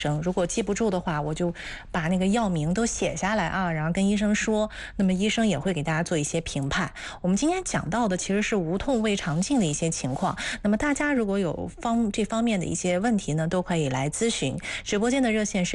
如果记不住的话，我就把那个药名都写下来啊，然后跟医生说，那么医生也会给大家做一些评判。我们今天讲到的其实是无痛胃肠镜的一些情况，那么大家如果有这方面的一些问题呢，都可以来咨询。直播间的热线是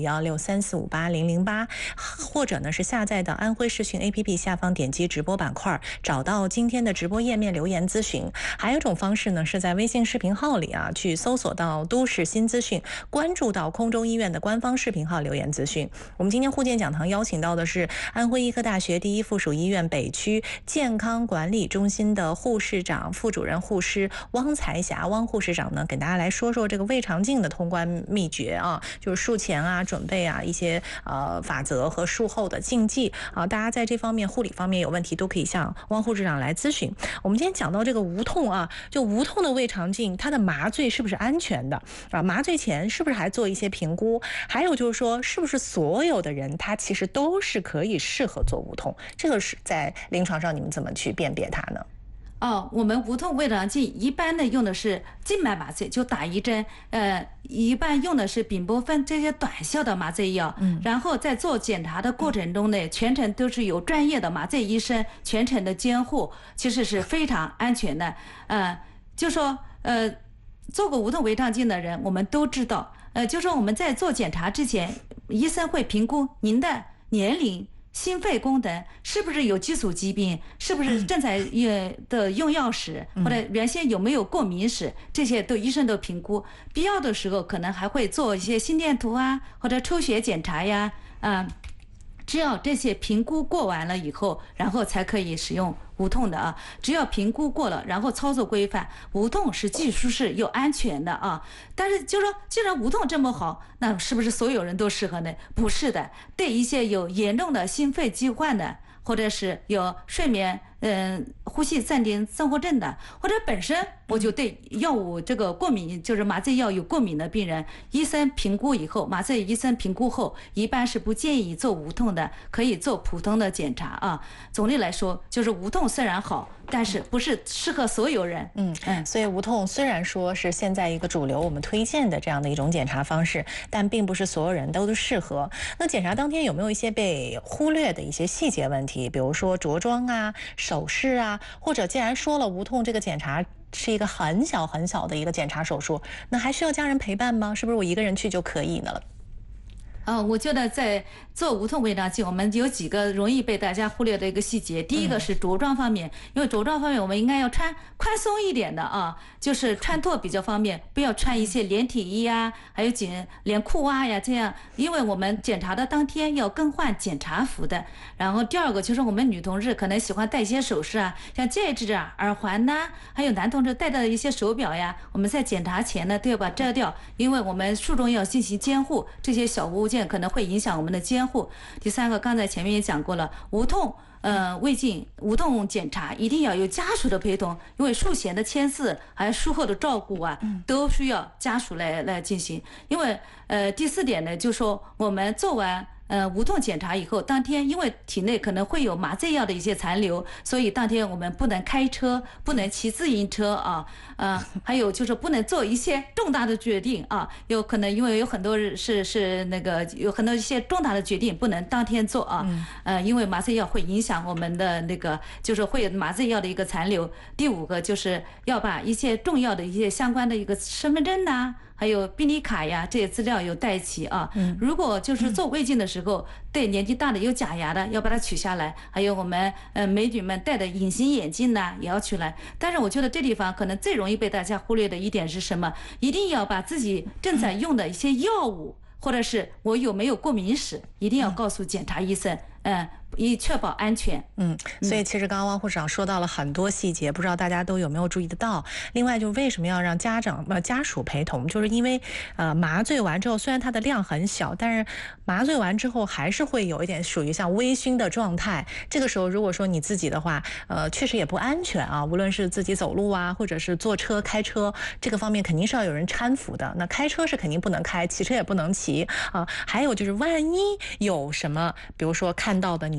055163458008，或者呢是下载到安徽视讯 APP 下方点击直播板块，找到今天的直播页面留言咨询。还有一种方式呢，是在微信视频号里啊，去搜索到都市新资讯，关注到空中医院的官方视频号留言咨询。我们今天护健讲堂邀请到的是安徽医科大学第一附属医院北区健康管理中心的护士长、副主任护师汪才霞汪护士长呢，给大家来说说这个胃肠镜的通关秘诀啊，就是术前啊、准备啊一些法则和术后的禁忌啊，大家在这方面护理方面有问题都可以向汪护士长来咨询。我们今天讲到这个无痛啊，就无痛的胃肠镜，它的麻醉是不是安全的啊？麻醉前是不是还做一些评估？还有就是说，是不是所有的人他其实都是可以适合做无痛？这个是在临床上你们怎么去辨别它呢？ 我们无痛胃肠镜一般的用的是静脉麻醉，就打一针，一般用的是丙泊酚这些短效的麻醉药，然后在做检查的过程中呢，全程都是有专业的麻醉医生全程的监护，其实是非常安全的。就说做过无痛胃肠镜的人，我们都知道，就说我们在做检查之前，医生会评估您的年龄、心肺功能是不是有基础疾病，是不是正在用药史，或者原先有没有过敏史，这些医生都评估。必要的时候可能还会做一些心电图啊，或者抽血检查呀，只要这些评估过完了以后，然后才可以使用无痛的啊。只要评估过了，然后操作规范，无痛是既舒适又安全的啊。但是就说，既然无痛这么好，那是不是所有人都适合呢？不是的，对一些有严重的心肺疾患的，或者是有睡眠呼吸暂停综合症的，或者本身我就对药物这个过敏，就是麻醉药有过敏的病人，医生评估以后，麻醉医生评估后，一般是不建议做无痛的，可以做普通的检查啊。总的来说，就是无痛虽然好，但是不是适合所有人。 所以无痛虽然说是现在一个主流我们推荐的这样的一种检查方式，但并不是所有人都适合。那检查当天有没有一些被忽略的一些细节问题，比如说着装啊、手势啊，或者既然说了无痛这个检查是一个很小很小的一个检查手术，那还需要家人陪伴吗？是不是我一个人去就可以呢？ 我觉得在做无痛胃肠镜，我们有几个容易被大家忽略的一个细节。第一个是着装方面，因为着装方面我们应该要穿宽松一点的啊，就是穿脱比较方便，不要穿一些连体衣啊，还有连裤袜呀这样，因为我们检查的当天要更换检查服的。然后第二个就是我们女同志可能喜欢戴一些首饰啊，像戒指啊、耳环呐，还有男同志戴的一些手表呀，我们在检查前呢都要把它摘掉，因为我们术中要进行监护，这些小物件可能会影响我们的监护。第三个，刚才前面也讲过了，无痛胃镜无痛检查一定要有家属的陪同，因为术前的签字还有术后的照顾啊，都需要家属来进行。因为第四点呢，就是说我们做完无痛检查以后，当天因为体内可能会有麻醉药的一些残留，所以当天我们不能开车，不能骑自行车啊，还有就是不能做一些重大的决定啊，有可能因为有很多是那个有很多一些重大的决定不能当天做啊，因为麻醉药会影响我们的那个，就是会有麻醉药的一个残留。第五个就是要把一些重要的一些相关的一个身份证呐，还有病历卡呀，这些资料有带齐啊。如果就是做胃镜的时候，对年纪大的有假牙的，要把它取下来。还有我们美女们戴的隐形眼镜呢，也要取来。但是我觉得这地方可能最容易被大家忽略的一点是什么？一定要把自己正在用的一些药物，或者是我有没有过敏史，一定要告诉检查医生。以确保安全。 所以其实刚刚汪护士长说到了很多细节，不知道大家都有没有注意得到。另外，就为什么要让家属陪同，就是因为麻醉完之后，虽然它的量很小，但是麻醉完之后还是会有一点属于像微醺的状态。这个时候，如果说你自己的话，确实也不安全啊。无论是自己走路啊，或者是坐车、开车，这个方面肯定是要有人搀扶的。那开车是肯定不能开，骑车也不能骑啊。还有就是，万一有什么，比如说看到的你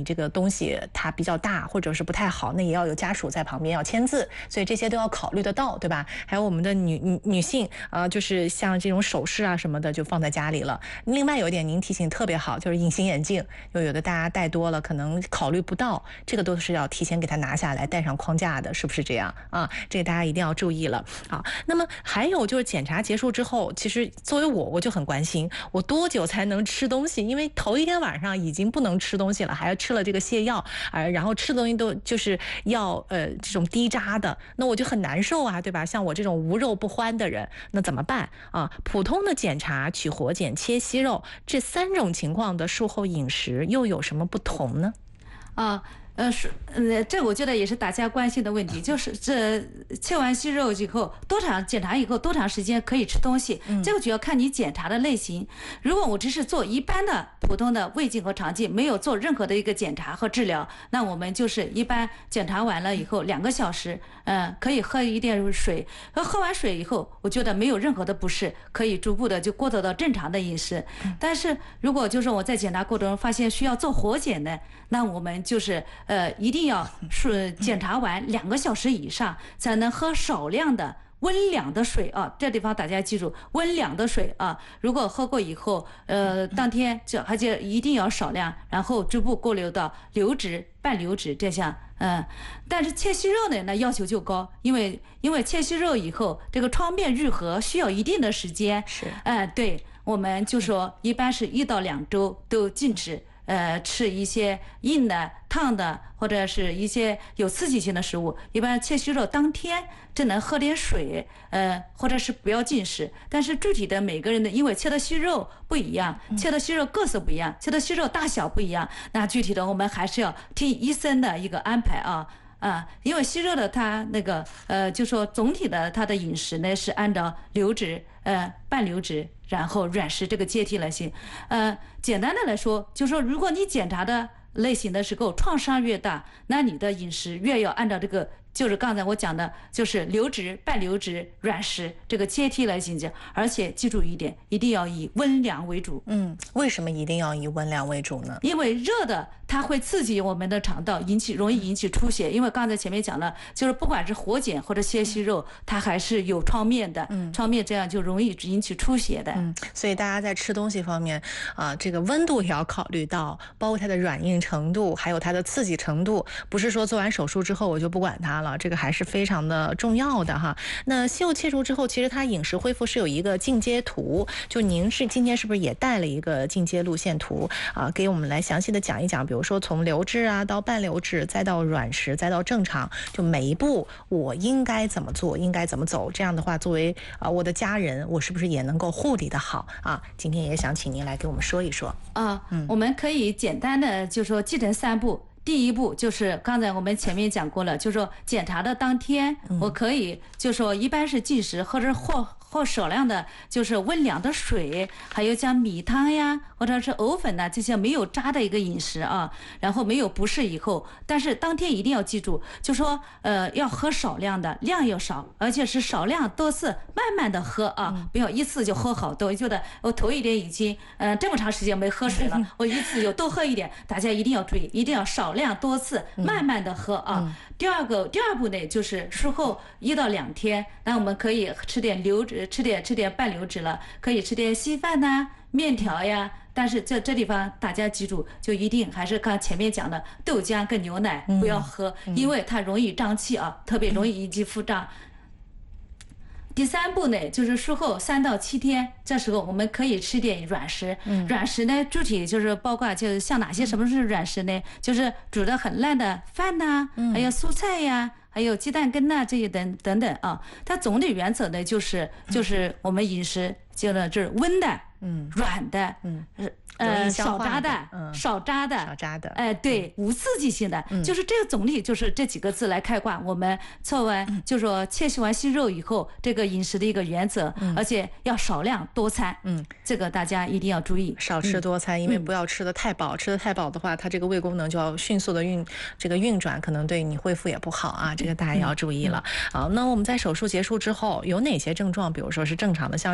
你这个东西它比较大或者是不太好，那也要有家属在旁边要签字，所以这些都要考虑得到，对吧？还有我们的女性就是像这种首饰啊什么的就放在家里了。另外有一点您提醒特别好，就是隐形眼镜，有的大家戴多了可能考虑不到，这个都是要提前给它拿下来，戴上框架的，是不是这样啊？这个大家一定要注意了啊。那么还有就是检查结束之后，其实作为我就很关心，我多久才能吃东西？因为头一天晚上已经不能吃东西了，还要吃了这个泻药，然后吃的东西都就是要这种低渣的，那我就很难受啊，对吧？像我这种无肉不欢的人，那怎么办啊？普通的检查、取活检、切息肉这3种情况的术后饮食又有什么不同呢？ 这我觉得也是大家关心的问题，就是这切完息肉以后检查以后多长时间可以吃东西，这个主要看你检查的类型。如果我只是做一般的普通的胃镜和肠镜，没有做任何的一个检查和治疗，那我们就是一般检查完了以后2个小时，可以喝一点水，喝完水以后，我觉得没有任何的不适，可以逐步的就过渡到正常的饮食。但是如果就是我在检查过程中发现需要做活检呢，那我们就是一定要检查完2个小时以上，才能喝少量的温凉的水啊，这地方大家记住，温凉的水啊。如果喝过以后，当天而且一定要少量，然后逐步过流到流质、半流质这项。但是切息肉呢，那要求就高，因为切息肉以后，这个创面愈合需要一定的时间。 是， 对，我们就说一般是1到2周都禁止。吃一些硬的、烫的，或者是一些有刺激性的食物。一般切息肉当天只能喝点水，或者是不要进食。但是具体的每个人的，因为切的息肉不一样，切的息肉个色不一样，切的息肉大小不一样，那具体的我们还是要听医生的一个安排啊。因为息肉的它那个就说总体的它的饮食呢是按照流质、半流质，然后软食这个阶梯来行。简单的来说，就说如果你检查的类型的时候创伤越大，那你的饮食越要按照这个。就是刚才我讲的，就是流质、半流质、软食这个阶梯来进行，而且记住一点，一定要以温凉为主。 为什么一定要以温凉为主呢？ 因为热的它会刺激我们的肠道，容易引起出血。因为刚才前面讲了，就是不管是活检或者切息肉，它还是有创面的，创面这样就容易引起出血的。 所以大家在吃东西方面这个温度也要考虑到，包括它的软硬程度，还有它的刺激程度，不是说做完手术之后我就不管它了，这个还是非常的重要的哈。那息肉切除之后，其实它饮食恢复是有一个进阶图，就您今天是不是也带了一个进阶路线图给我们来详细的讲一讲，比如说从流质到半流质，再到软食，再到正常，就每一步我应该怎么做，应该怎么走，这样的话作为我的家人，我是不是也能够护理的好啊？今天也想请您来给我们说一说我们可以简单的就说记成3步。第一步就是刚才我们前面讲过了，就是说检查的当天，我可以就说一般是进食或少量的，就是温凉的水，还有像米汤呀，或者是藕粉呐，这些没有渣的一个饮食啊，然后没有不适以后，但是当天一定要记住，就说要喝少量的，量要少，而且是少量多次，慢慢的喝啊，不要一次就喝好多。觉得我头一天已经这么长时间没喝水了，我一次就多喝一点，大家一定要注意，一定要少量多次，慢慢的喝啊。第二步呢，就是术后1到2天，那我们可以吃点流质，吃点半流质了，可以吃点稀饭呐、面条呀。但是这地方大家记住，就一定还是刚前面讲的豆浆跟牛奶不要喝，因为它容易胀气啊，特别容易引起腹胀。第3步呢，就是术后3到7天，这时候我们可以吃点软食。软食呢，具体就是包括就是像哪些，什么是软食呢？就是煮得很烂的饭呐，还有蔬菜呀，还有鸡蛋羹呐，这些等等啊。它总体原则呢，就是我们饮食就是温的，软的，少渣的，对，无刺激性的，就是这个总体就是这几个字来概括我们做完就说切完息肉以后这个饮食的一个原则，而且要少量多餐，这个大家一定要注意， 少吃多餐，因为不要吃得太饱，吃得太饱的话，它这个胃功能就要迅速的运转，可能对你恢复也不好啊，这个大家也要注意了。好，那我们在手术结束之后有哪些症状，比如说是正常的，像这个腹痛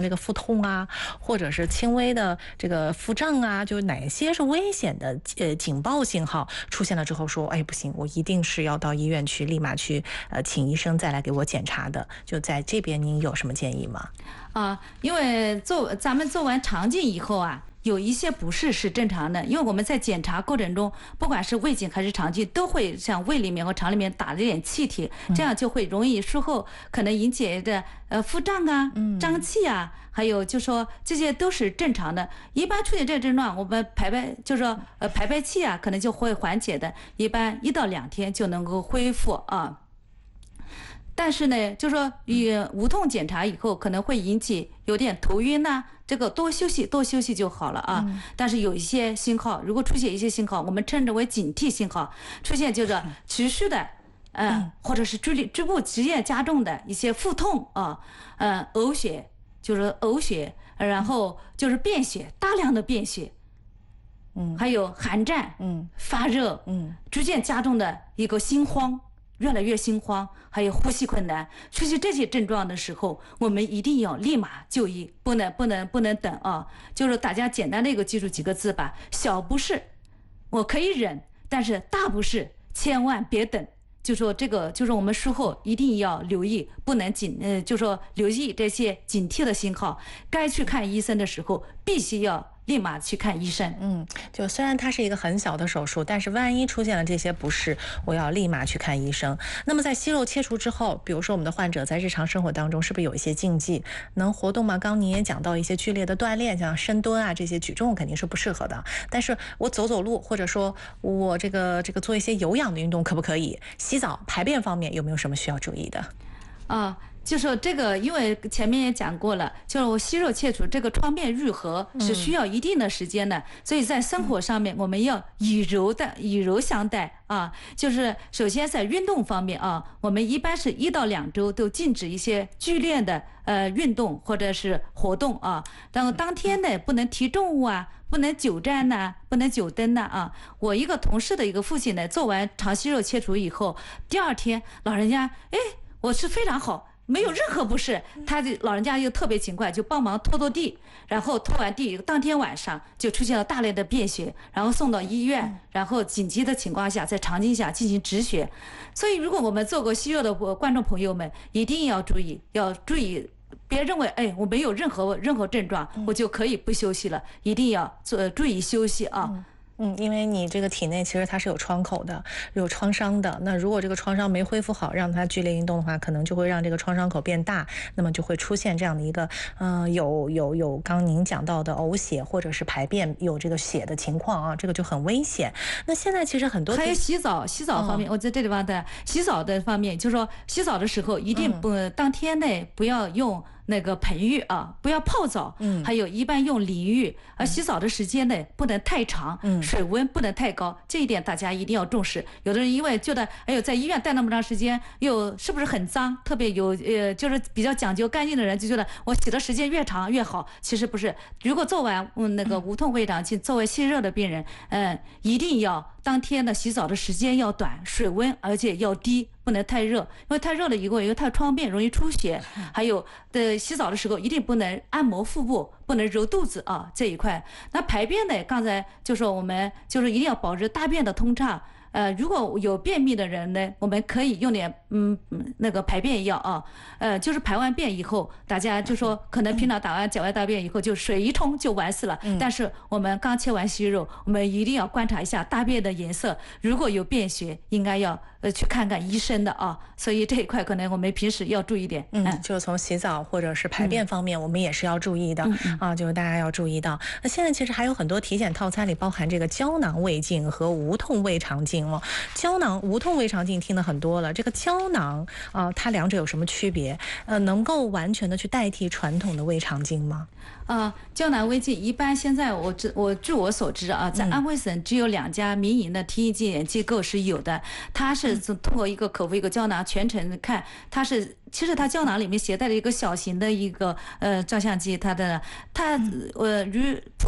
痛啊，或者是轻微的这个腹胀啊，就哪些是危险的警报信号出现了之后说，哎不行，我一定是要到医院去，立马去请医生再来给我检查的。就在这边您有什么建议吗？ 因为咱们做完肠镜以后啊，有一些不适是正常的，因为我们在检查过程中，不管是胃镜还是肠镜，都会像胃里面和肠里面打了一点气体，这样就会容易术后可能引起的腹胀啊、胀气啊，还有就说这些都是正常的。一般出现这个症状，我们就是说排排气啊，可能就会缓解的，一般1到2天就能够恢复啊。但是呢，就说无痛检查以后可能会引起有点头晕呐，这个多休息就好了啊。但是有一些信号，如果出现一些信号，我们称之为警惕信号，出现就是持续的，或者是局部直接加重的一些腹痛啊，呕血，就是呕血，然后就是便血，大量的便血，还有寒战，发热，逐渐加重的一个心慌。越来越心慌，还有呼吸困难，出现这些症状的时候，我们一定要立马就医，不能等啊！就是大家简单的一个记住几个字吧：小不适我可以忍，但是大不适千万别等。就说这个，就是我们术后一定要留意，不能就说留意这些警惕的信号，该去看医生的时候，必须要立马去看医生。 就虽然它是一个很小的手术，但是万一出现了这些不适，我要立马去看医生。那么在息肉切除之后，比如说我们的患者在日常生活当中是不是有一些禁忌？能活动吗？刚您也讲到一些剧烈的锻炼，像深蹲啊这些举重肯定是不适合的。但是我走走路，或者说我这个做一些有氧的运动可不可以？洗澡、排便方面有没有什么需要注意的？ 就说这个，因为前面也讲过了，就是息肉切除这个创面愈合是需要一定的时间的，所以在生活上面我们要以柔相待啊。就是首先在运动方面啊，我们一般是1到2周都禁止一些剧烈的运动或者是活动啊。当天呢不能提重物啊，不能久站呐，不能久蹲呐啊。我一个同事的一个父亲呢，做完肠息肉切除以后，第2天老人家我是非常好。没有任何不适，他的老人家又特别勤快，就帮忙拖地，然后拖完地，当天晚上就出现了大量的便血，然后送到医院，然后紧急的情况下在肠镜下进行止血。所以，如果我们做过息肉的观众朋友们，一定要注意，别认为我没有任何症状，我就可以不休息了，一定要注意休息啊。 因为你这个体内其实它是有创口的，有创伤的。那如果这个创伤没恢复好，让它剧烈运动的话，可能就会让这个创伤口变大，那么就会出现这样的一个有刚您讲到的呕血或者是排便有这个血的情况啊，这个就很危险。那现在其实很多还有洗澡方面，我在这地方的洗澡的方面，就是说洗澡的时候一定当天内不要用那个盆浴啊，不要泡澡，还有一般用淋浴，而洗澡的时间呢不能太长，水温不能太高，这一点大家一定要重视。有的人因为觉得在医院待那么长时间，又是不是很脏，特别有就是比较讲究干净的人就觉得我洗的时间越长越好，其实不是。如果做完那个无痛胃肠镜，作为息热的病人，一定要当天的洗澡的时间要短，水温而且要低，不能太热，因为太热了以后，因为它创面容易出血。还有洗澡的时候一定不能按摩腹部，不能揉肚子啊这一块。那排便呢，刚才就说我们就是一定要保持大便的通畅。如果有便秘的人呢，我们可以用点那个排便药啊，就是排完便以后，大家就说可能平常打完脚外大便以后就水一冲就完事了，但是我们刚切完息肉，我们一定要观察一下大便的颜色，如果有便血，应该要去看看医生的啊。所以这一块可能我们平时要注意点。 就是从洗澡或者是排便方面，我们也是要注意的啊，就是大家要注意到。那现在其实还有很多体检套餐里包含这个胶囊胃镜和无痛胃肠镜。胶囊无痛胃肠镜听了很多了，这个胶囊它两者有什么区别？能够完全的去代替传统的胃肠镜吗？ 胶囊胃镜一般现在据我所知啊，在安徽省只有2家民营的体检机构是有的，它是通过一个口服一个胶囊全程看，其实它胶囊里面携带了一个小型的一个照相机，它与普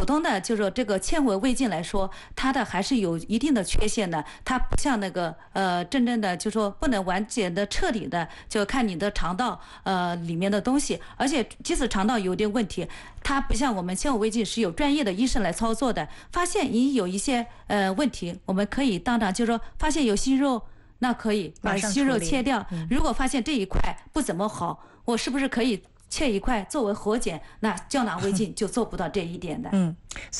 普通的就是说这个纤维胃镜来说，它的还是有一定的缺陷的，它不像那个真正的就说不能完全的彻底的就看你的肠道里面的东西，而且即使肠道有点问题，它不像我们纤维胃镜是有专业的医生来操作的，发现你有一些问题，我们可以当场就说发现有息肉，那可以把息肉切掉。如果发现这一块不怎么好，我是不是可以切一块作为活检？那胶囊胃镜就做不到这一点的。